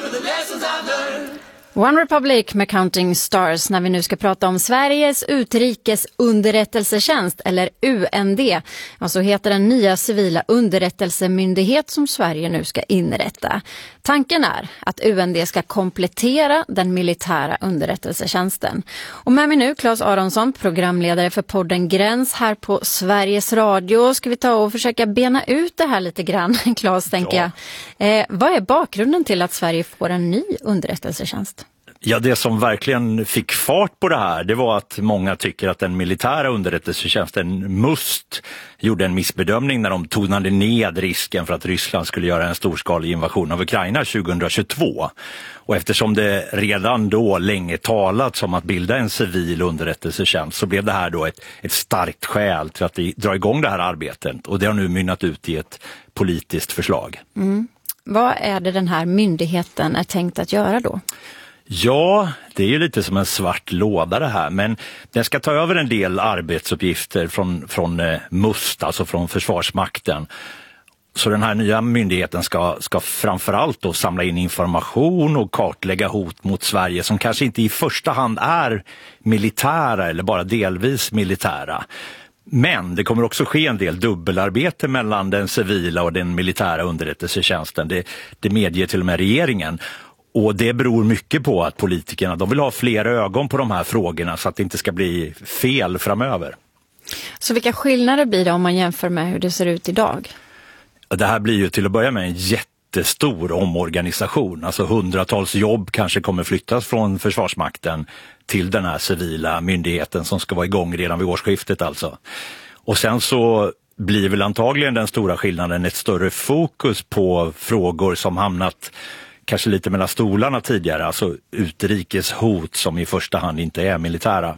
One Republic med Counting Stars när vi nu ska prata om Sveriges utrikes underrättelsetjänst eller UND. Ja, så heter den nya civila underrättelsemyndighet som Sverige nu ska inrätta. Tanken är att UND ska komplettera den militära underrättelsetjänsten. Och med mig nu Claes Aronsson, programledare för podden Gräns här på Sveriges Radio. Ska vi ta och försöka bena ut det här lite grann, Claes, tänker jag. Vad är bakgrunden till att Sverige får en ny underrättelsetjänst? Ja, det som verkligen fick fart på det här, det var att många tycker att den militära underrättelsetjänsten MUST gjorde en missbedömning när de tonade ned risken för att Ryssland skulle göra en storskalig invasion av Ukraina 2022. Och eftersom det redan då länge talats om att bilda en civil underrättelsetjänst så blev det här då ett starkt skäl till att dra igång det här arbetet. Och det har nu mynnat ut i ett politiskt förslag. Vad är det den här myndigheten är tänkt att göra då? Ja, det är ju lite som en svart låda det här, men den ska ta över en del arbetsuppgifter från MUST, alltså från Försvarsmakten. Så den här nya myndigheten ska framförallt då samla in information och kartlägga hot mot Sverige som kanske inte i första hand är militära eller bara delvis militära. Men det kommer också ske en del dubbelarbete mellan den civila och den militära underrättelsetjänsten. Det medger till och med regeringen. Och det beror mycket på att politikerna de vill ha fler ögon på de här frågorna så att det inte ska bli fel framöver. Så vilka skillnader blir det om man jämför med hur det ser ut idag? Det här blir ju till att börja med en jättestor omorganisation. Alltså hundratals jobb kanske kommer flyttas från Försvarsmakten till den här civila myndigheten som ska vara igång redan vid årsskiftet alltså. Och sen så blir väl antagligen den stora skillnaden ett större fokus på frågor som hamnat kanske lite mellan stolarna tidigare, alltså utrikeshot som i första hand inte är militära.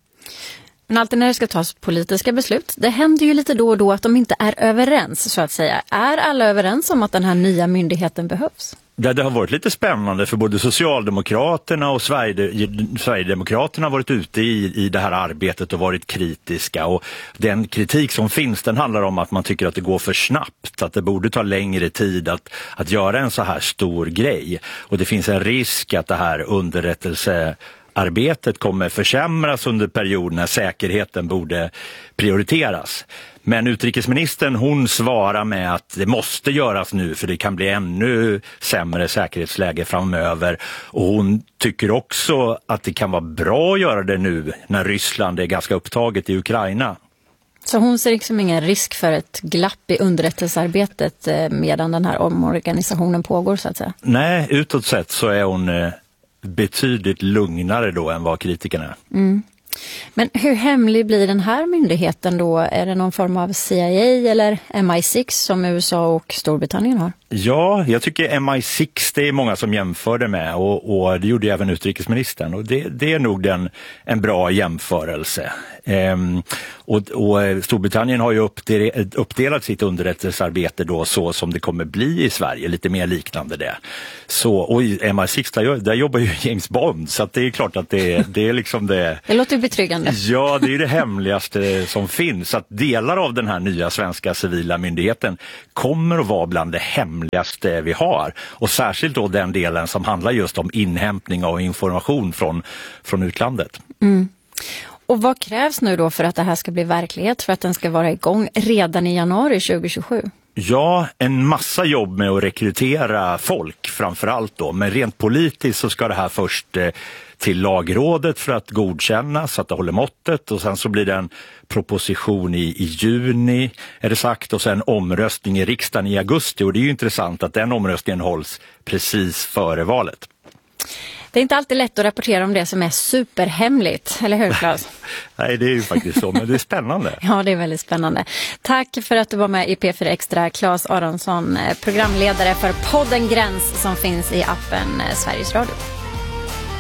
Men alltid när det ska tas politiska beslut, det händer ju lite då och då att de inte är överens så att säga. Är alla överens om att den här nya myndigheten behövs? Det har varit lite spännande för både Socialdemokraterna och Sverigedemokraterna har varit ute i det här arbetet och varit kritiska. Och den kritik som finns den handlar om att man tycker att det går för snabbt. Att det borde ta längre tid att göra en så här stor grej. Och det finns en risk att det här underrättelsearbetet kommer försämras under perioden när säkerheten borde prioriteras. Men utrikesministern hon svarar med att det måste göras nu för det kan bli ännu sämre säkerhetsläge framöver. Och hon tycker också att det kan vara bra att göra det nu när Ryssland är ganska upptaget i Ukraina. Så hon ser liksom ingen risk för ett glapp i underrättelsearbetet medan den här omorganisationen pågår så att säga? Nej, utåt sett så är hon betydligt lugnare då än vad kritikerna är. Men hur hemlig blir den här myndigheten då? Är det någon form av CIA eller MI6 som USA och Storbritannien har? Ja, jag tycker MI6 det är många som jämför det med och det gjorde även utrikesministern och det är nog en bra jämförelse. Och Storbritannien har ju uppdelat sitt underrättelsearbete då så som det kommer bli i Sverige, lite mer liknande det. Så, och i MI6 där jobbar ju James Bond så att det är klart att det är liksom det... Det låter betryggande. Ja, det är det hemligaste som finns. Att delar av den här nya svenska civila myndigheten kommer att vara bland det hemligaste vi har. Och särskilt då den delen som handlar just om inhämtning av information från utlandet. Och vad krävs nu då för att det här ska bli verklighet, för att den ska vara igång redan i januari 2027? Ja, en massa jobb med att rekrytera folk framförallt då. Men rent politiskt så ska det här först till lagrådet för att godkännas så att det håller måttet. Och sen så blir det en proposition i juni är det sagt och sen omröstning i riksdagen i augusti. Och det är ju intressant att den omröstningen hålls precis före valet. Det är inte alltid lätt att rapportera om det som är superhemligt, eller hur Claes? Nej, det är ju faktiskt så, men det är spännande. Ja, det är väldigt spännande. Tack för att du var med i P4 Extra, Claes Aronsson, programledare för podden Gräns som finns i appen Sveriges Radio.